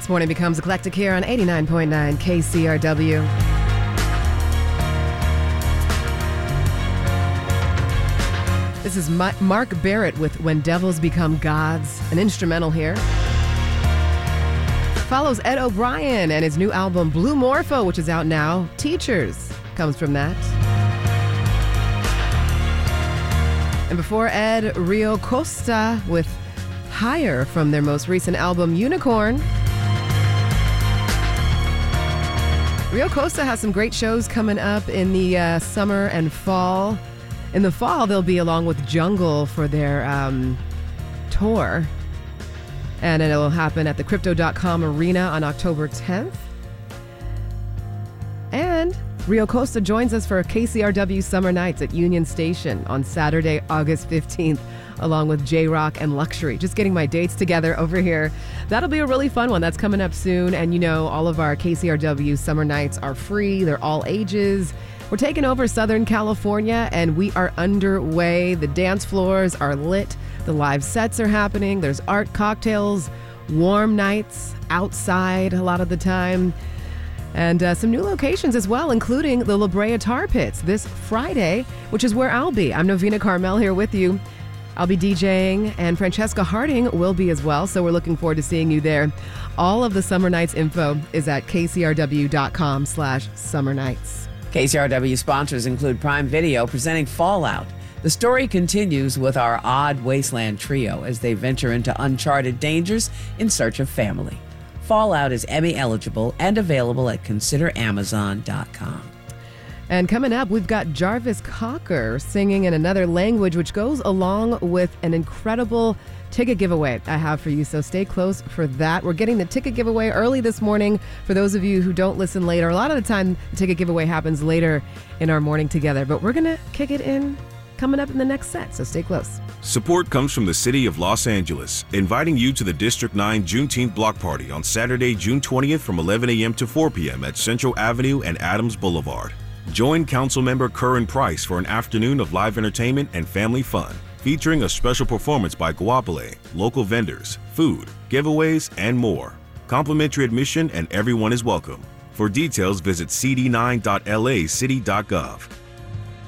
This morning becomes eclectic here on 89.9 KCRW. This is Mark Barrett with When Devils Become Gods, an instrumental here. Follows Ed O'Brien and his new album Blue Morpho, which is out now. Teachers comes from that. And before Ed, Rio Costa with Higher from their most recent album Unicorn. Rio Costa has some great shows coming up in the summer and fall. In the fall, they'll be along with Jungle for their tour. And it'll happen at the Crypto.com Arena on October 10th. And Rio Costa joins us for KCRW Summer Nights at Union Station on Saturday, August 15th, along with J-Rock and Luxury. Just getting my dates together over here. That'll be a really fun one. That's coming up soon. And you know, all of our KCRW Summer Nights are free. They're all ages. We're taking over Southern California, and we are underway. The dance floors are lit. The live sets are happening. There's art, cocktails, warm nights outside a lot of the time. And some new locations as well, including the La Brea Tar Pits this Friday, which is where I'll be. I'm Novena Carmel here with you. I'll be DJing, and Francesca Harding will be as well, so we're looking forward to seeing you there. All of the Summer Nights info is at kcrw.com/summernights. KCRW sponsors include Prime Video presenting Fallout. The story continues with our Odd Wasteland trio as they venture into uncharted dangers in search of family. Fallout is Emmy eligible and available at consideramazon.com. And coming up, we've got Jarvis Cocker singing in another language, which goes along with an incredible ticket giveaway I have for you. So stay close for that. We're getting the ticket giveaway early this morning for those of you who don't listen later. A lot of the time, the ticket giveaway happens later in our morning together, but we're going to kick it in coming up in the next set. So stay close. Support comes from the City of Los Angeles, inviting you to the District 9 Juneteenth Block Party on Saturday, June 20th from 11 a.m. to 4 p.m. at Central Avenue and Adams Boulevard. Join Councilmember Curran Price for an afternoon of live entertainment and family fun, featuring a special performance by Guapale, local vendors, food, giveaways, and more. Complimentary admission and everyone is welcome. For details, visit cd9.lacity.gov.